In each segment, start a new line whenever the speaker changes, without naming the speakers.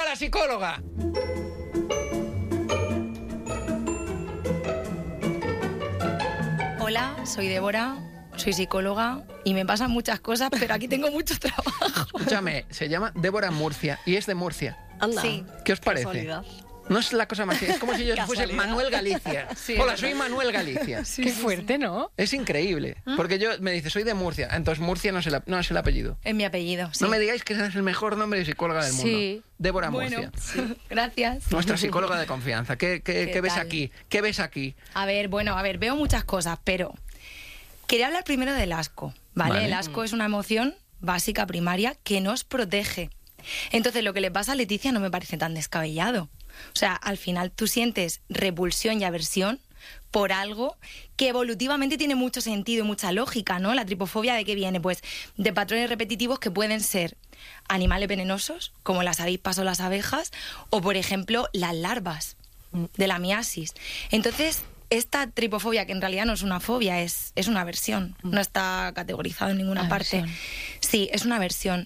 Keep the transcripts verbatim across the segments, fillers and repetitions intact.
la psicóloga!
Hola, soy Débora, soy psicóloga y me pasan muchas cosas, pero aquí tengo mucho trabajo.
Escúchame, se llama Débora Murcia y es de Murcia.
Anda.
Sí.
¿Qué os parece?
Casualidad.
No es la cosa más... Es como si yo fuese
Casualidad.
Manuel Galicia.
Sí,
Hola,
es
soy
verdad.
Manuel Galicia.
Sí,
Qué
sí,
fuerte,
sí.
¿no?
Es increíble, porque yo me dice, soy de Murcia, entonces Murcia no es el, no es el apellido.
Es mi apellido, sí.
No me digáis que ese es el mejor nombre de psicóloga del mundo.
Sí.
Débora
Bueno,
Murcia.
sí. Gracias.
Nuestra psicóloga de confianza. ¿Qué, qué,
¿Qué
qué ves
tal?
aquí? ¿Qué ves aquí?
A ver, bueno, a ver, veo muchas cosas, pero quería hablar primero del asco, ¿vale?
Vale.
El asco es una emoción básica, primaria, que nos protege. Entonces, lo que le pasa a Leticia no me parece tan descabellado. O sea, al final tú sientes repulsión y aversión por algo que evolutivamente tiene mucho sentido y mucha lógica, ¿no? La tripofobia, ¿de qué viene? Pues de patrones repetitivos que pueden ser animales venenosos, como las avispas o las abejas, o, por ejemplo, las larvas de la miasis. Entonces, esta tripofobia, que en realidad no es una fobia, es, es una aversión, no está categorizado en ninguna
Aversión.
parte. Sí, es una aversión.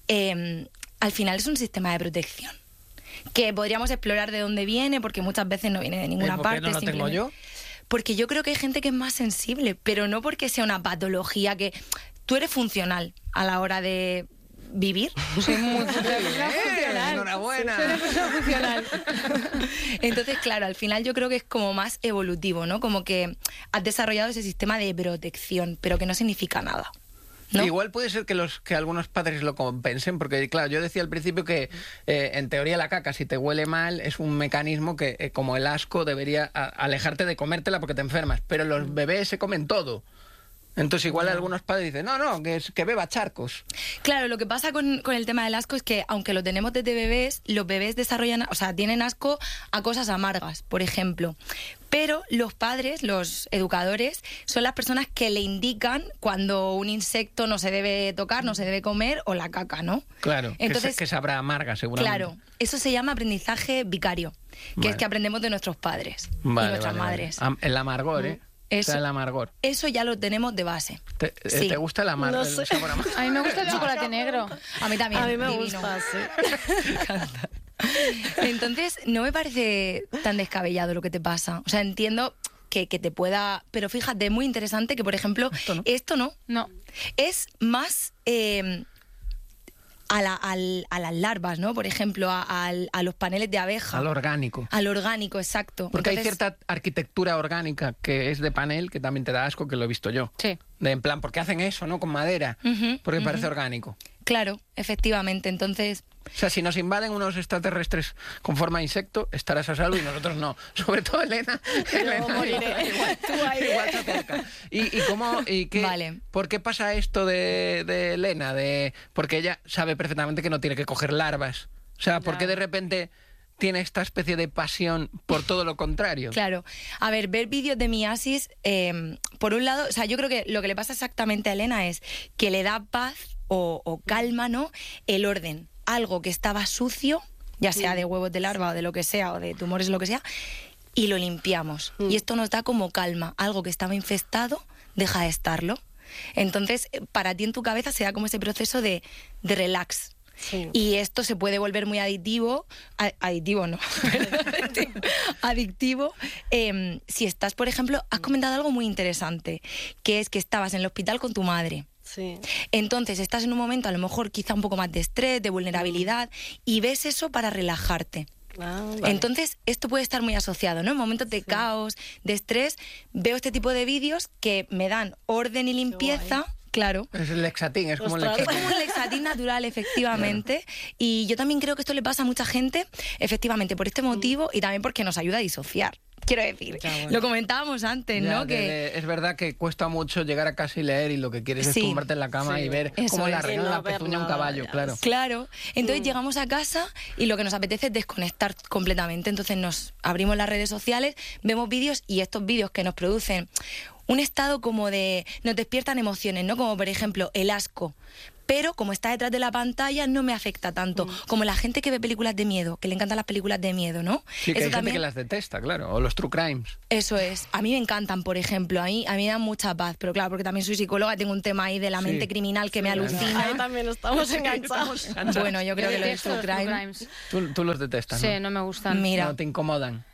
Eh, al final es un sistema de protección que podríamos explorar de dónde viene, porque muchas veces no viene de ninguna
¿Por qué
parte.
no lo tengo
simplemente-
yo?
Porque yo creo que hay gente que es más sensible, pero no porque sea una patología que... Tú eres funcional a la hora de vivir.
Soy muy
¡Eh! ¡Enhorabuena!
Soy una persona funcional.
Entonces, claro, al final yo creo que es como más evolutivo, ¿no? Como que has desarrollado ese sistema de protección, pero que no significa nada, ¿no?
Igual puede ser que los que algunos padres lo compensen, porque claro, yo decía al principio que eh, en teoría la caca, si te huele mal, es un mecanismo que, eh, como el asco, debería a- alejarte de comértela porque te enfermas, pero los bebés se comen todo. Entonces igual algunos padres dicen, no, no, que, es- que beba charcos.
Claro, lo que pasa con, con el tema del asco es que, aunque lo tenemos desde bebés, los bebés desarrollan, o sea, tienen asco a cosas amargas, por ejemplo. Pero los padres, los educadores, son las personas que le indican cuando un insecto no se debe tocar, no se debe comer, o la caca, ¿no?
Claro, que,
Entonces,
se- que sabrá amarga seguramente.
claro, eso se llama aprendizaje vicario, que
Vale.
es que aprendemos de nuestros padres y
Vale,
nuestras
vale, vale.
madres.
Am- El amargor, ¿eh?
Eso.
O sea, el amargor.
Eso ya lo tenemos de base.
¿Te, eh,
Sí.
¿te gusta el amargor?
No sé.
El sabor amargo?
A mí me gusta el chocolate negro.
A mí también.
A mí me
divino.
gusta, sí.
Entonces, no me parece tan descabellado lo que te pasa. O sea, entiendo que, que te pueda... Pero fíjate, es muy interesante que, por ejemplo,
Esto no.
esto no.
No.
Es más... eh, a, la- al- a las larvas, ¿no? Por ejemplo, a, al- a los paneles de abeja.
Al orgánico.
Al orgánico, exacto.
Porque hay
Entonces,
cierta arquitectura orgánica que es de panel que también te da asco, que lo he visto yo.
Sí.
De en plan, ¿por qué hacen eso, no? Con madera.
Ujú,
Porque
ujú.
parece orgánico.
Claro, efectivamente. Entonces...
O sea, si nos invaden unos extraterrestres con forma de insecto, estarás a salvo y nosotros no. Sobre todo Elena. Elena
moriré.
igual,
Tú ahí.
igual se acerca. ¿Y, y cómo, y qué,
Vale.
por qué pasa esto de, de Elena? De, porque ella sabe perfectamente que no tiene que coger larvas. O sea, ¿por qué de repente tiene esta especie de pasión por todo lo contrario?
Claro. A ver, ver vídeos de miasis, eh, por un lado, o sea, yo creo que lo que le pasa exactamente a Elena es que le da paz o, o calma, ¿no? El orden. Algo que estaba sucio, ya sea de huevos de larva o de lo que sea, o de tumores o lo que sea, y lo limpiamos. Y esto nos da como calma. Algo que estaba infestado deja de estarlo. Entonces, eh, para ti en tu cabeza se da como ese proceso de, de relax.
Sí.
Y esto se puede volver muy adictivo, a- adictivo no, adictivo, eh, si estás, por ejemplo, has comentado algo muy interesante, que es que estabas en el hospital con tu madre.
Sí.
Entonces estás en un momento a lo mejor quizá un poco más de estrés, de vulnerabilidad, y ves eso para relajarte.
Ah, vale.
Entonces, esto puede estar muy asociado, ¿no? En momentos de caos, de estrés, veo este tipo de vídeos que me dan orden y limpieza, claro.
Es el lexatín, es como el
Ostras.
Es
lexatín.
como un lexatín natural, efectivamente. Y yo también creo que esto le pasa a mucha gente, efectivamente, por este motivo y también porque nos ayuda a disociar. Quiero decir,
Ya, bueno.
lo comentábamos antes,
Ya,
¿no?
que
Que
le- es verdad que cuesta mucho llegar a casa y leer y lo que quieres
Sí.
es tumbarte en la cama
Sí.
y ver
Eso
cómo la
es.
reina
Y no
la
ver
pezuña un
nada,
caballo,
ya.
claro.
Claro, entonces
Mm.
llegamos a casa y lo que nos apetece es desconectar completamente. Entonces nos abrimos las redes sociales, vemos vídeos y estos vídeos que nos producen un estado como de... nos despiertan emociones, ¿no? Como por ejemplo el asco. pero como está detrás de la pantalla no me afecta tanto. Mm. Como la gente que ve películas de miedo, que le encantan las películas de miedo, ¿no?
Sí, que
Eso
hay
también...
gente que las detesta, claro, o los true crimes.
Eso es. A mí me encantan, por ejemplo, a mí, a mí me dan mucha paz, pero claro, porque también soy psicóloga, tengo un tema ahí de la mente
sí.
criminal que
sí,
me alucina.
Ahí también estamos enganchados.
Bueno, yo creo
Yo
que los
detesto
true
los true
crime...
crimes.
Tú, tú los detestas,
Sí,
¿no?
no me gustan.
Mira.
No te incomodan.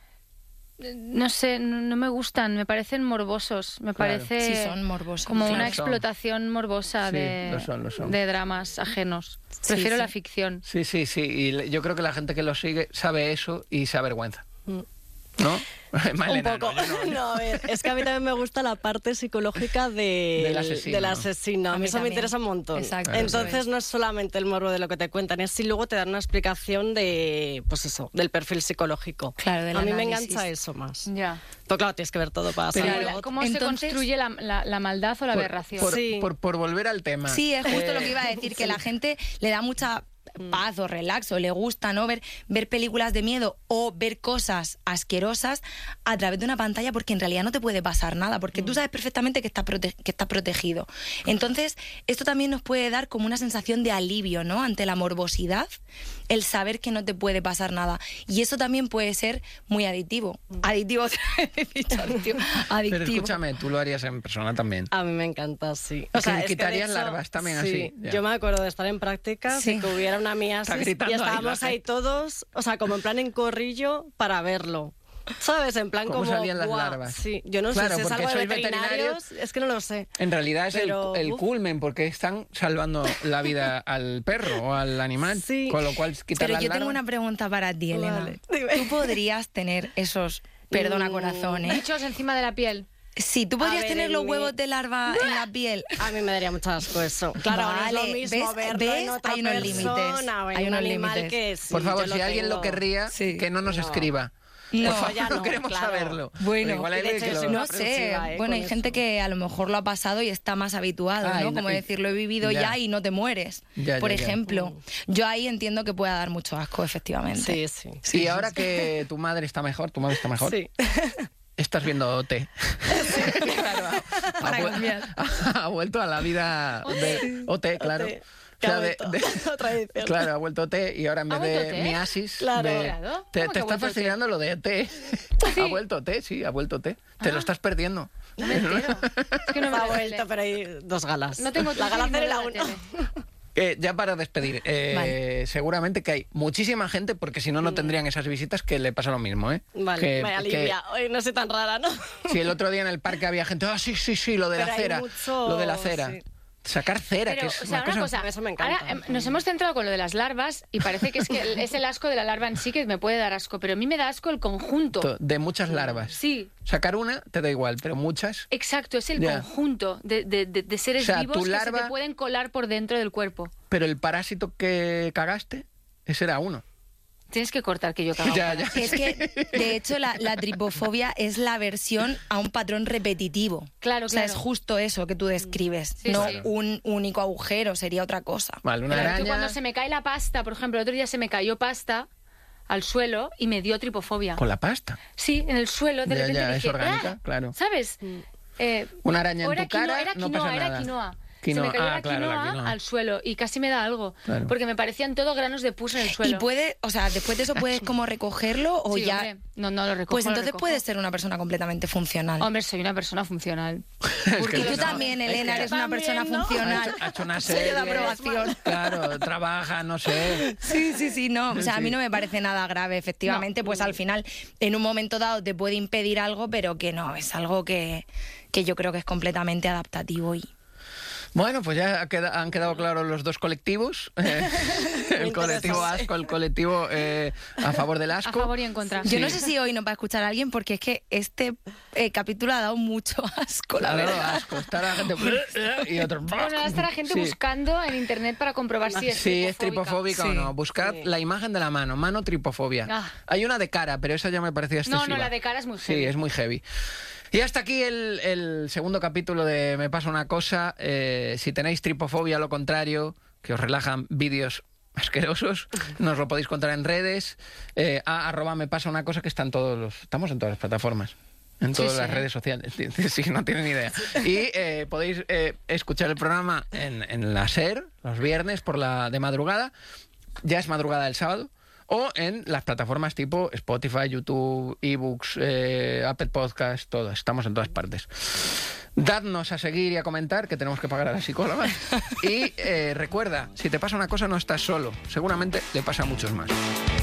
No sé, no, no me gustan, me parecen morbosos, me
Claro.
parece
Sí, son morbosos.
como
claro.
una
Lo son.
explotación morbosa
Sí,
de,
lo son, lo son.
de dramas ajenos.
Sí,
Prefiero
sí.
la ficción.
Sí, sí, sí. Y le- yo creo que la gente que lo sigue sabe eso y se avergüenza. ¿No? Malena,
Un poco.
no, yo no, yo-
No, a ver, es que a mí también me gusta la parte psicológica de,
Del asesino.
del asesino. A
A
mí
mí
eso me
también.
interesa un montón.
Exacto,
Entonces
eso es.
no es solamente el morbo de lo que te cuentan, es si luego te dan una explicación de, pues eso, del perfil psicológico.
Claro, del
A mí me
análisis.
engancha eso más.
Ya.
Pero claro, tienes que ver todo para
Pero
saber.
La-
luego-
¿Cómo se
Entonces-
construye la, la- la maldad o la
por,
aberración?
por,
Sí.
por- por volver al tema.
Sí, es justo
Eh,
lo que iba a decir, que la gente le da mucha paz o relax o le gusta, ¿no? Ver, ver películas de miedo o ver cosas asquerosas a través de una pantalla porque en realidad no te puede pasar nada, porque tú sabes perfectamente que estás, prote- que estás protegido. Entonces, esto también nos puede dar como una sensación de alivio, ¿no? Ante la morbosidad, el saber que no te puede pasar nada. Y eso también puede ser muy adictivo. Adictivo, otra vez he dicho adictivo.
Pero
Adictivo.
escúchame, tú lo harías en persona también.
A mí me encanta, sí.
Que
es que de
quitarías
hecho,
larvas también
sí,
así, ya.
Yo me acuerdo de estar en prácticas
Sí.
y que hubiera una
Está
miasis
gritando
y
ahí la
estábamos ahí,
gente.
todos, o sea, como en plan en corrillo para verlo. ¿Sabes? En plan
¿Cómo
como...
salían las
¡guau!
larvas?
Sí, yo no
Claro,
sé si es
porque
algo de
sois
veterinarios, es que no lo sé.
En realidad es el-
Pero,
el,
uf.
culmen, porque están salvando la vida al perro o al animal.
Sí.
Con lo cual, quitar
Pero
las
yo tengo
larvas-
una pregunta para ti, Elena.
Vale, dime.
¿Tú podrías tener esos, perdona
Mm.
corazón, ¿eh?
Bichos encima de la piel.
Sí, tú podrías
ver,
tener
en
los
mi-
huevos de larva en la piel.
A mí me daría mucho asco eso. Claro, no es
Vale,
lo mismo
¿ves?
verlo
¿ves?
en otra
Hay unos
persona
límites.
o en
Hay
un
unos
animal
límites.
que sí,
Por favor,
yo
si alguien lo
tengo.
querría,
Sí.
que no nos
No.
escriba.
No,
Por favor,
ya
no,
no,
queremos
claro.
saberlo.
Bueno,
Pero igual hay
de
de
hecho,
que
yo
lo-
soy una
no sé.
aprensiva, ¿eh?
Bueno,
con
hay gente
eso.
que a lo mejor lo ha pasado y está más habituado,
Ah, y
¿no?
no-
Como
y-
decir, lo he vivido
ya.
ya y no te mueres.
Ya,
Por
ya, ya.
ejemplo, yo ahí entiendo que pueda dar mucho asco, efectivamente.
Sí, sí.
Y ahora que tu madre está mejor, tu madre está mejor,
Sí.
estás viendo O T. Claro, ha,
Para
vu-
cambiar.
ha vuelto a la vida de O T, claro.
O T,
O
que
sea,
ha
de-
vuelto.
de-
Otra edición.
Claro, ha vuelto O T y ahora en
¿Ha
vez
vuelto
de
O T?
miasis,
Claro.
de-
Claro.
te,
¿Cómo
te
que ha
está
vuelto O T?
fascinando lo de O T. Ha vuelto O T, sí, ha vuelto O T. Te lo estás perdiendo.
No me entero. Es que no me
Ha
veo
vuelto,
tele.
pero hay dos galas.
No tengo
la
Twitter
gala
y no
cero y la
veo la
uno.
tele.
Eh, ya para despedir, eh,
Vale.
seguramente que hay muchísima gente, porque si no, no tendrían esas visitas, que le pasa lo mismo, ¿eh?
Vale,
Que-
me
que
alivia. Hoy no soy tan rara, ¿no?
si el otro día en el parque había gente, ah, sí, sí, sí, lo de la
Pero hay
cera,
mucho-
lo de la cera.
sí.
Sacar cera,
Pero,
que es
o sea,
una
una
cosa...
cosa,
Eso me encanta.
ahora em, nos hemos centrado con lo de las larvas y parece que es que el- es el asco de la larva en sí que me puede dar asco, pero a mí me da asco el conjunto.
de muchas larvas.
Sí,
Sacar una te da igual, pero muchas...
exacto, es el
Ya.
conjunto de, de- de- de seres
O sea,
vivos
tu
que se
larva-
te pueden colar por dentro del cuerpo.
Pero el parásito que cagaste, ese era uno.
Tienes que cortar que yo cago.
Ya, ya.
Es que, de hecho, la, la tripofobia es la versión a un patrón repetitivo.
Claro,
O sea,
claro.
es justo eso que tú describes.
Sí,
no
sí.
un único agujero, sería otra cosa.
Vale, una
Pero yo
araña...
cuando se me cae la pasta, por ejemplo, el otro día se me cayó pasta al suelo y me dio tripofobia.
Con la pasta.
Sí, en el suelo, de
Ya,
repente
ya,
dije,
es orgánica,
"Ah",
claro.
¿sabes? Eh,
Una araña
o
en
era
tu cara,
quinoa, era
no
quinoa,
pasa
era
nada.
quinoa.
Quinoa,
Se me cayó
ah,
la,
claro, la
quinoa
quinoa.
al suelo y casi me da algo.
Claro.
Porque me parecían todo granos de pus en el
Y
suelo.
puede, o sea, después de eso puedes como recogerlo o
Sí,
ya...
hombre. No, no lo recojo.
Pues
lo
entonces
recojo.
puedes ser una persona completamente funcional.
Hombre, soy una persona funcional.
que
Y tú
no,
también,
es
Elena,
que-
eres una
También,
persona
¿no?
Ha
funcional.
hecho, ha hecho una
Sello
serie...
de aprobación.
Claro, trabaja, no sé...
Sí, sí, sí, no. O sea, a mí
Sí.
no me parece nada grave. Efectivamente, pues al final, en un momento dado te puede impedir algo, pero que no, es algo que, que yo creo que es completamente adaptativo y...
Bueno, pues ya ha queda- han quedado claros los dos colectivos. Eh, el colectivo asco, el colectivo eh, a favor del
A
asco.
favor y en contra.
Yo no sé si hoy nos va a escuchar alguien porque es que este eh, capítulo ha dado mucho asco, la
Ha dado
verdad.
asco. Está la gente... y otros...
Bueno, ahora está la gente
Sí.
buscando en internet para comprobar si es
Sí, es
tripofóbica.
tripofóbica o
Sí.
no. Buscad
Sí.
la imagen de la mano, mano tripofobia.
Ah.
Hay una de cara, pero esa ya me parecía
No,
excesiva.
no, la de cara es muy
Sí,
heavy.
es muy heavy. Y hasta aquí el, el segundo capítulo de Me pasa una cosa. Eh, si tenéis tripofobia, lo contrario, que os relajan vídeos asquerosos, nos lo podéis contar en redes. Eh, a arroba me pasa una cosa que están todos los... Estamos en todas las plataformas. en todas
Sí,
las
sí.
redes sociales. Sí, no tienen ni idea. Y eh, podéis eh, escuchar el programa en, en la SER, los viernes por la de madrugada. Ya es madrugada del sábado. O en las plataformas tipo Spotify, YouTube, eBooks, eh, Apple Podcast, todo. Estamos en todas partes. Dadnos a seguir y a comentar, que tenemos que pagar a la psicóloga. Y eh, recuerda, si te pasa una cosa no estás solo. Seguramente le pasa a muchos más.